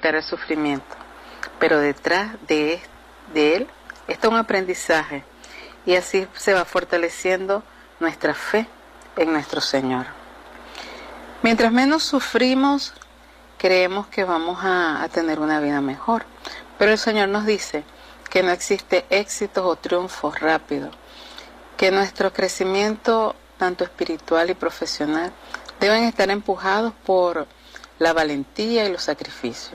evitar el sufrimiento, pero detrás de él está un aprendizaje, y así se va fortaleciendo nuestra fe en nuestro Señor. Mientras menos sufrimos, creemos que vamos a tener una vida mejor, pero el Señor nos dice que no existe éxitos o triunfos rápidos, que nuestro crecimiento, tanto espiritual y profesional, deben estar empujados por la valentía y los sacrificios.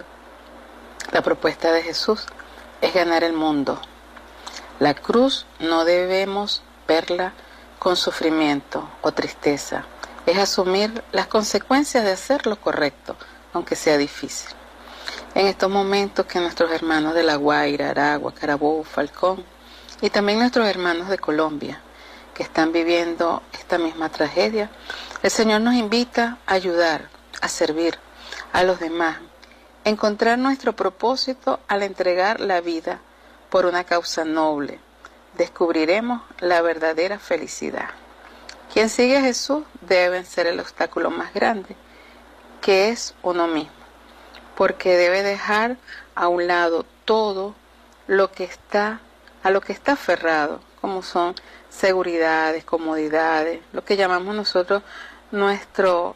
La propuesta de Jesús es ganar el mundo. La cruz no debemos verla con sufrimiento o tristeza. Es asumir las consecuencias de hacer lo correcto, aunque sea difícil. En estos momentos que nuestros hermanos de La Guaira, Aragua, Carabobo, Falcón y también nuestros hermanos de Colombia que están viviendo esta misma tragedia, el Señor nos invita a ayudar, a servir a los demás, a encontrar nuestro propósito al entregar la vida por una causa noble. Descubriremos la verdadera felicidad. Quien sigue a Jesús debe vencer el obstáculo más grande, que es uno mismo, porque debe dejar a un lado todo a lo que está aferrado, como son seguridades, comodidades, lo que llamamos nosotros nuestro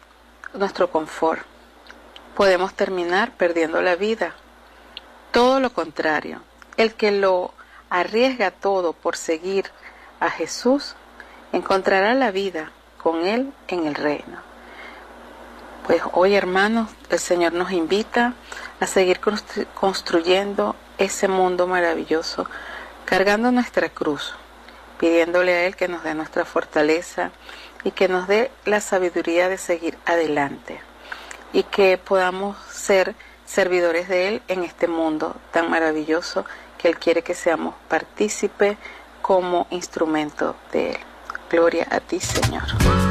confort. Podemos terminar perdiendo la vida. Todo lo contrario, el que lo arriesga todo por seguir a Jesús, encontrará la vida con Él en el reino. Pues hoy, hermanos, el Señor nos invita a seguir construyendo ese mundo maravilloso, cargando nuestra cruz, pidiéndole a Él que nos dé nuestra fortaleza y que nos dé la sabiduría de seguir adelante, y que podamos ser servidores de Él en este mundo tan maravilloso que Él quiere que seamos partícipe como instrumento de Él. Gloria a ti, Señor.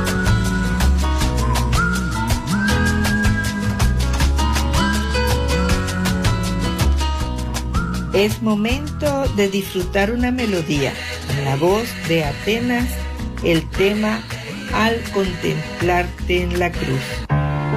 Es momento de disfrutar una melodía con la voz de Atenas, el tema Al contemplarte en la cruz.